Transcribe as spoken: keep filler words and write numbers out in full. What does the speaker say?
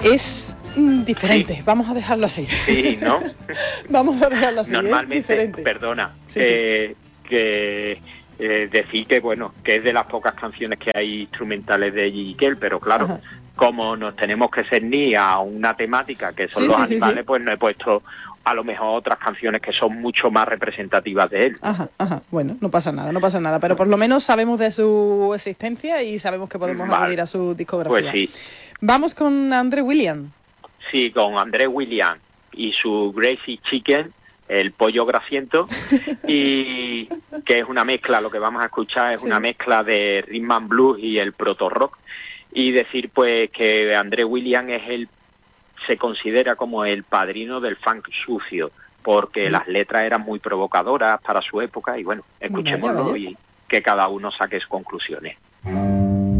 es mm, diferente, sí. Vamos a dejarlo así. Sí, ¿no? Vamos a dejarlo así, Normalmente, es diferente. Perdona, sí, eh, sí. que eh, decir que, bueno, que es de las pocas canciones que hay instrumentales de Gigi Kell, pero claro, ajá. Como nos tenemos que ceñir a una temática que son sí, los sí, animales, sí, sí. Pues no he puesto a lo mejor otras canciones que son mucho más representativas de él. Ajá, ajá, bueno, no pasa nada, no pasa nada, pero por lo menos sabemos de su existencia y sabemos que podemos vale. acudir a su discografía. Pues sí. Vamos con André Williams. Sí, con André Williams y su Gracie Chicken, el pollo grasiento, y que es una mezcla, lo que vamos a escuchar es sí. una mezcla de rhythm and blues y el proto rock, y decir pues que André Williams es el se considera como el padrino del funk sucio, porque mm. las letras eran muy provocadoras para su época, y bueno, escuchémoslo vaya, vaya. Y que cada uno saque sus conclusiones.